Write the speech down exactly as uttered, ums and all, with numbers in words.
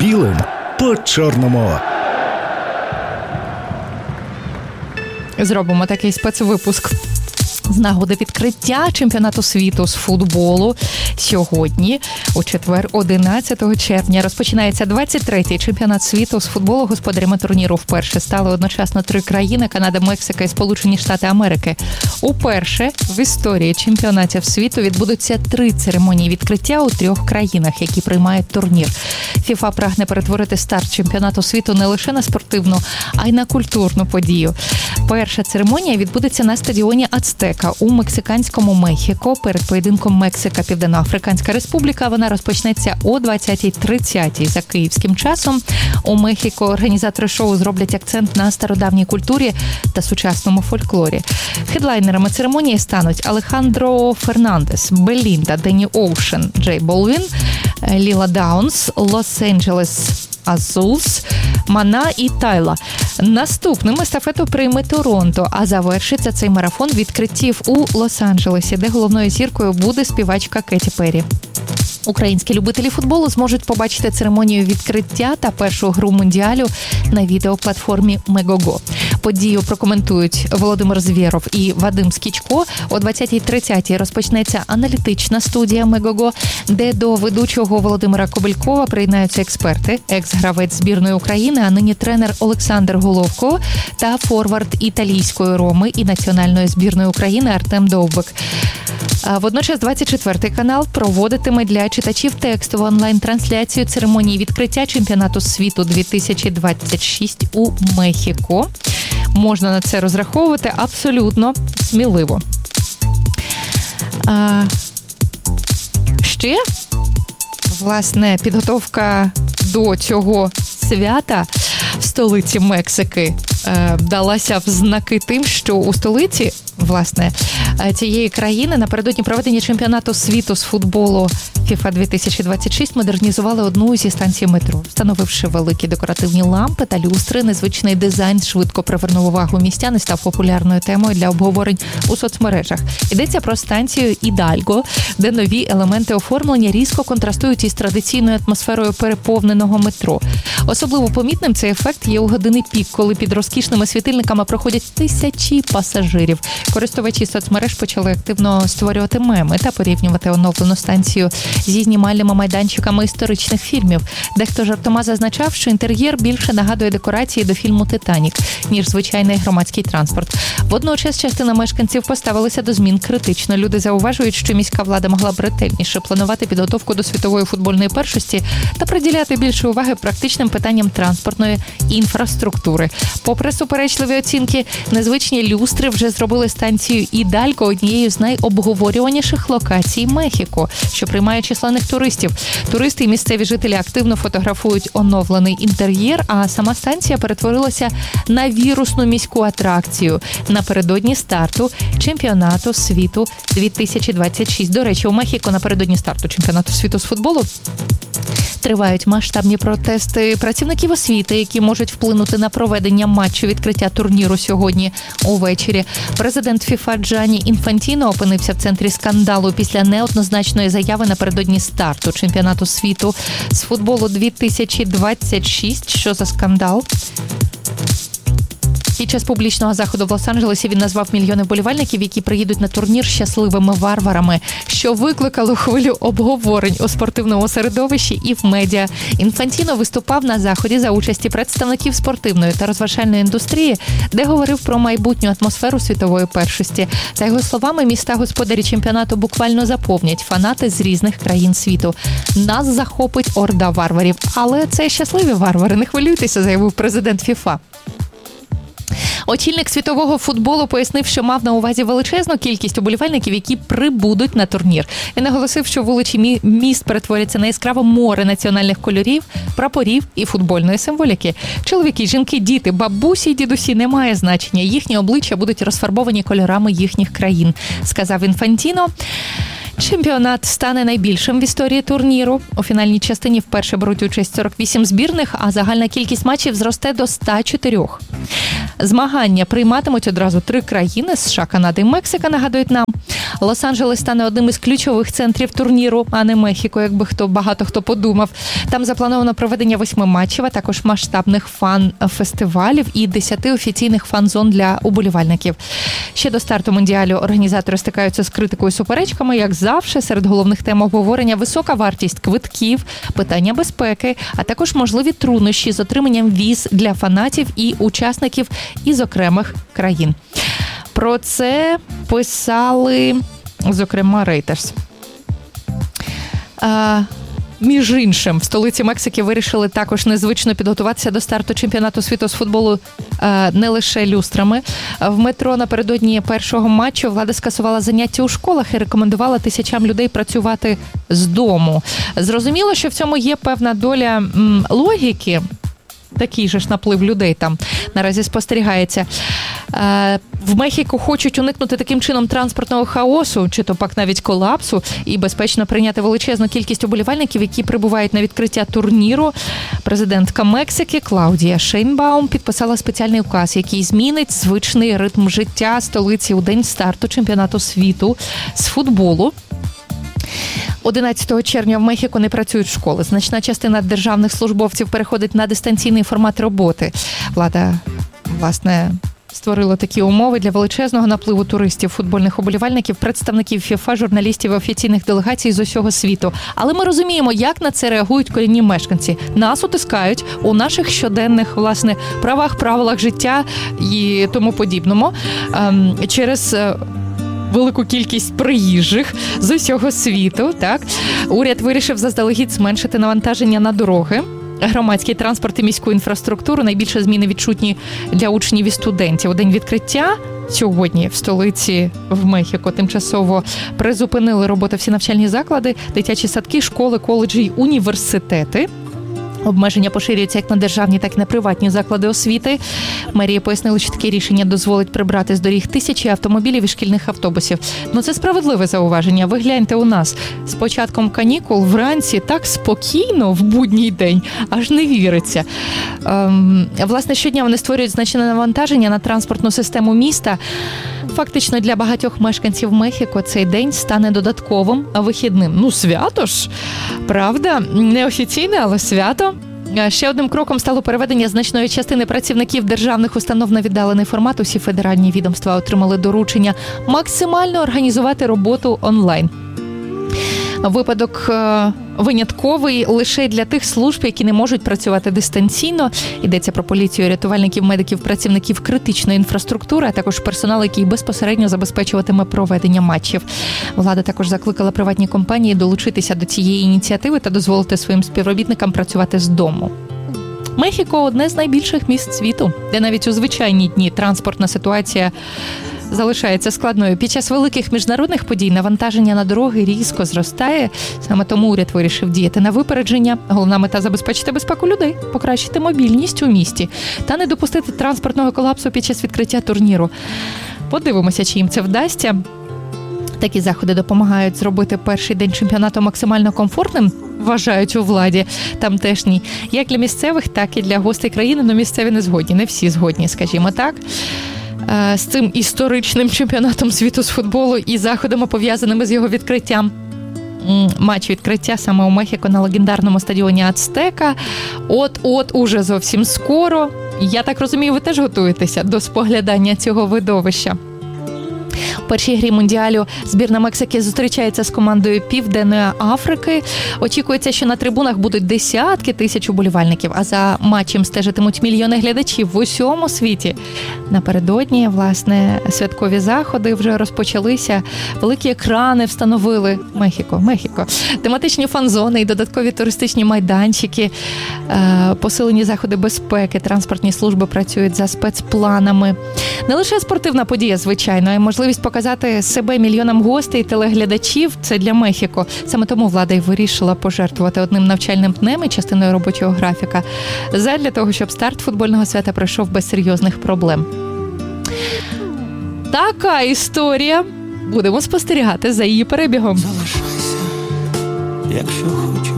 білим по чорному. Зробимо такий спецвипуск з нагоди відкриття чемпіонату світу з футболу. Сьогодні, у четвер, одинадцятого червня, розпочинається двадцять третій чемпіонат світу з футболу. Господарями турніру вперше стали одночасно три країни – Канада, Мексика і Сполучені Штати Америки. Уперше в історії чемпіонатів світу відбудуться три церемонії відкриття у трьох країнах, які приймають турнір. ФІФА прагне перетворити старт чемпіонату світу не лише на спортивну, а й на культурну подію. Перша церемонія відбудеться на стадіоні Ацтека у мексиканському Мехіко перед поєдинком Мексика-Південноафриканська Республіка. Вона розпочнеться о двадцятій тридцять за київським часом. У Мехіко організатори шоу зроблять акцент на стародавній культурі та сучасному фольклорі. Хедлайнерами церемонії стануть Алехандро Фернандес, Белінда, Дені Оушен, Джей Болвін, Ліла Даунс, Лос-Анджелес Азулс, Мана і Тайла. Наступним естафету прийме Торонто, а завершиться цей марафон відкриттів у Лос-Анджелесі, де головною зіркою буде співачка Кеті Перрі. Українські любителі футболу зможуть побачити церемонію відкриття та першу гру Мундіалю на відеоплатформі Мегого. Подію прокоментують Володимир Звєров і Вадим Скічко. О двадцятій тридцять розпочнеться аналітична студія Мегого, де до ведучого Володимира Кобелькова приєднаються експерти, екс-гравець збірної України, а нині тренер Олександр Головко та форвард італійської Роми і національної збірної України Артем Довбик. Водночас двадцять четвертий канал проводитиме для читачів текстову онлайн-трансляцію церемонії відкриття чемпіонату світу дві тисячі двадцять шість у Мехіко. Можна на це розраховувати абсолютно сміливо. А, ще, власне, підготовка до цього свята в столиці Мексики е, далася в знаки тим, що у столиці, власне, цієї країни напередодні проведення чемпіонату світу з футболу ФІФА дві тисячі двадцять шість модернізували одну зі станцій метро, встановивши великі декоративні лампи та люстри. Незвичний дизайн швидко привернув увагу містян і став популярною темою для обговорень у соцмережах. Йдеться про станцію Ідальго, де нові елементи оформлення різко контрастують із традиційною атмосферою переповненого метро. Особливо помітним цей ефект є у години пік, коли під розкішними світильниками проходять тисячі пасажирів. Користувачі соцмереж почали активно створювати меми та порівнювати оновлену станцію зі знімальними майданчиками історичних фільмів. Дехто жартома зазначав, що інтер'єр більше нагадує декорації до фільму «Титанік», ніж звичайний громадський транспорт. Водночас частина мешканців поставилися до змін критично. Люди зауважують, що міська влада могла б ретельніше планувати підготовку до світової футбольної першості та приділяти більше уваги практичним питанням транспортної інфраструктури. Попри суперечливі оцінки, незвичні люстри вже зробили станцію Ідальго однією з найобговорюваніших локацій Мехіко, що приймає численних туристів. Туристи і місцеві жителі активно фотографують оновлений інтер'єр, а сама станція перетворилася на вірусну міську атракцію напередодні старту чемпіонату світу дві тисячі двадцять шість. До речі, у Мехіко напередодні старту чемпіонату світу з футболу тривають масштабні протести працівників освіти, які можуть вплинути на проведення матчу відкриття турніру сьогодні увечері. Президент ФІФА Джанні Інфантіно опинився в центрі скандалу після неоднозначної заяви напередодні старту чемпіонату світу з футболу дві тисячі двадцять шість. Що за скандал? Під час публічного заходу в Лос-Анджелесі він назвав мільйони вболівальників, які приїдуть на турнір, щасливими варварами, що викликало хвилю обговорень у спортивному середовищі і в медіа. Інфантіно виступав на заході за участі представників спортивної та розважальної індустрії, де говорив про майбутню атмосферу світової першості. За його словами, міста-господарі чемпіонату буквально заповнять фанати з різних країн світу. Нас захопить орда варварів. Але це щасливі варвари, не хвилюйтеся, заявив президент ФІФА. Очільник світового футболу пояснив, що мав на увазі величезну кількість уболівальників, які прибудуть на турнір. Він наголосив, що вулиці міст перетворяться на яскраве море національних кольорів, прапорів і футбольної символіки. Чоловіки, жінки, діти, бабусі й дідусі — немає значення. Їхні обличчя будуть розфарбовані кольорами їхніх країн, сказав Інфантіно. Чемпіонат стане найбільшим в історії турніру. У фінальній частині вперше беруть участь сорок вісім збірних, а загальна кількість матчів зросте до ста чотирьох. Змагання прийматимуть одразу три країни – США, Канада і Мексика, нагадують нам. Лос-Анджелес стане одним із ключових центрів турніру, а не Мехіко, якби хто багато хто подумав. Там заплановано проведення восьми матчів, а також масштабних фан-фестивалів і десяти офіційних фан-зон для уболівальників. Ще до старту Мундіалю організатори стикаються з критикою і суперечками, як завжди, серед головних тем обговорення висока вартість квитків, питання безпеки, а також можливі труднощі з отриманням віз для фанатів і учасників із окремих країн. Про це писали, зокрема, Reuters. А, між іншим, в столиці Мексики вирішили також незвично підготуватися до старту чемпіонату світу з футболу а, не лише люстрами. В метро напередодні першого матчу влада скасувала заняття у школах і рекомендувала тисячам людей працювати з дому. Зрозуміло, що в цьому є певна доля м, логіки. Такий же ж наплив людей там наразі спостерігається. В Мехіко хочуть уникнути таким чином транспортного хаосу, чи то пак навіть колапсу, і безпечно прийняти величезну кількість уболівальників, які прибувають на відкриття турніру. Президентка Мексики Клаудія Шейнбаум підписала спеціальний указ, який змінить звичний ритм життя столиці у день старту чемпіонату світу з футболу. одинадцятого червня в Мехіко не працюють школи. Значна частина державних службовців переходить на дистанційний формат роботи. Влада, власне, створила такі умови для величезного напливу туристів, футбольних уболівальників, представників ФІФА, журналістів і офіційних делегацій з усього світу. Але ми розуміємо, як на це реагують корінні мешканці. Нас утискають у наших щоденних, власне, правах, правилах життя і тому подібному. Через велику кількість приїжджих з усього світу, так? Уряд вирішив заздалегідь зменшити навантаження на дороги, громадський транспорт і міську інфраструктуру. Найбільше зміни відчутні для учнів і студентів. У день відкриття сьогодні в столиці в Мехіко тимчасово призупинили роботу всі навчальні заклади, дитячі садки, школи, коледжі й університети. Обмеження поширюються як на державні, так і на приватні заклади освіти. Мерія пояснила, що таке рішення дозволить прибрати з доріг тисячі автомобілів і шкільних автобусів. Ну, це справедливе зауваження. Ви гляньте у нас. З початком канікул вранці так спокійно в будній день, аж не віриться. Ем, власне, щодня вони створюють значне навантаження на транспортну систему міста. Фактично для багатьох мешканців Мехіко цей день стане додатковим вихідним. Ну, свято ж, правда? Неофіційне, але свято. Ще одним кроком стало переведення значної частини працівників державних установ на віддалений формат. Усі федеральні відомства отримали доручення максимально організувати роботу онлайн. Випадок винятковий лише для тих служб, які не можуть працювати дистанційно. Йдеться про поліцію, рятувальників, медиків, працівників критичної інфраструктури, а також персонал, який безпосередньо забезпечуватиме проведення матчів. Влада також закликала приватні компанії долучитися до цієї ініціативи та дозволити своїм співробітникам працювати з дому. Мехіко – одне з найбільших міст світу, де навіть у звичайні дні транспортна ситуація залишається складною. Під час великих міжнародних подій навантаження на дороги різко зростає. Саме тому уряд вирішив діяти на випередження. Головна мета – забезпечити безпеку людей, покращити мобільність у місті та не допустити транспортного колапсу під час відкриття турніру. Подивимося, чи їм це вдасться. Такі заходи допомагають зробити перший день чемпіонату максимально комфортним, вважають у владі тамтешній, як для місцевих, так і для гостей країни. Но місцеві не згодні, не всі згодні, скажімо так. З цим історичним чемпіонатом світу з футболу і заходами, пов'язаними з його відкриттям. Матч відкриття саме у Мехіко на легендарному стадіоні Ацтека. От-от, уже зовсім скоро. Я так розумію, ви теж готуєтеся до споглядання цього видовища. У першій грі Мундіалю збірна Мексики зустрічається з командою Південної Африки. Очікується, що на трибунах будуть десятки тисяч уболівальників, а за матчем стежитимуть мільйони глядачів в усьому світі. Напередодні, власне, святкові заходи вже розпочалися. Великі екрани встановили. Мехіко, Мехіко. Тематичні фан-зони і додаткові туристичні майданчики. Посилені заходи безпеки. Транспортні служби працюють за спецпланами. Не лише спортивна подія, звичайно, а й можливість показати себе мільйонам гостей і телеглядачів – це для Мехіко. Саме тому влада й вирішила пожертвувати одним навчальним днем і частиною робочого графіка задля того, щоб старт футбольного свята пройшов без серйозних проблем. Така історія. Будемо спостерігати за її перебігом. Залишайся, якщо хочеш.